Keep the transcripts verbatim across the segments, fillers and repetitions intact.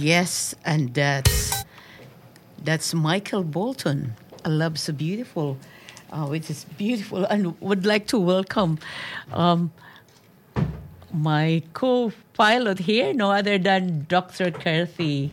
Yes, and that's that's Michael Bolton. A Love So Beautiful, uh, which is beautiful, and would like to welcome um, my co-pilot here, no other than Doctor Kathy.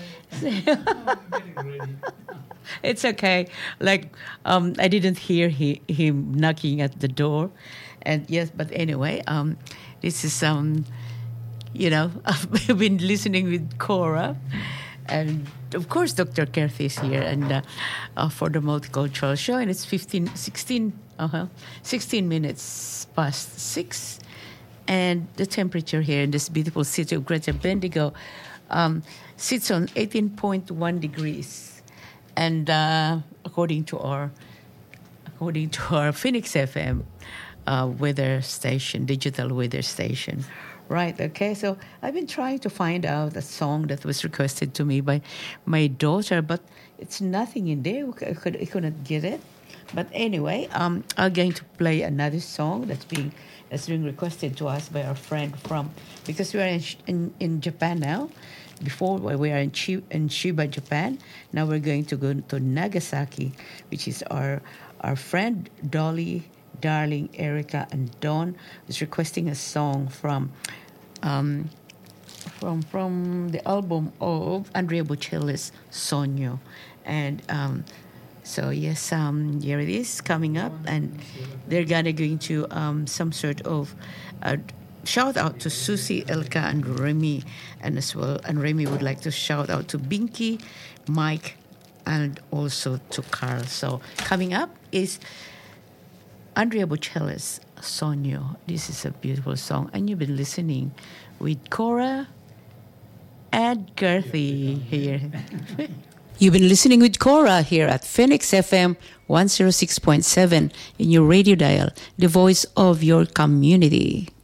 It's okay. Like um, I didn't hear he, him knocking at the door, and yes, but anyway, um, this is um, you know, I've been listening with Cora, and of course, Doctor Kathy is here, and uh, uh, for the multicultural show, and it's fifteen, sixteen, uh-huh, sixteen minutes past six, and the temperature here in this beautiful city of Greater Bendigo um, sits on eighteen point one degrees. And uh, according to our according to our Phoenix F M uh, weather station, digital weather station, right? Okay, so I've been trying to find out a song that was requested to me by my daughter, but it's nothing in there. I, could, I couldn't get it. But anyway, um, I'm going to play another song that's being that's being requested to us by our friend from because we are in in, in Japan now. Before we are in, Chi, in Chiba, Japan. Now we're going to go to Nagasaki, which is our our friend Dolly, Darling, Erica, and Dawn is requesting a song from um, from from the album of Andrea Bocelli's Sogno, and um, so yes, um, here it is coming up, and they're gonna go into um, some sort of. Uh, Shout out to Susie, Elka, and Remy, and as well. And Remy would like to shout out to Binky, Mike, and also to Carl. So coming up is Andrea Bocelli's Sogno. This is a beautiful song, and you've been listening with Cora and Gerthy here. You've been listening with Cora here at Phoenix F M one oh six point seven in your radio dial, the voice of your community.